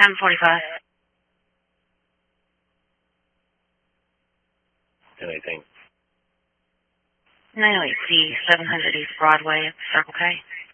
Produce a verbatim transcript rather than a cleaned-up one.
I'm forty-five. Anything? nine oh eight C, seven hundred East Broadway at Circle K.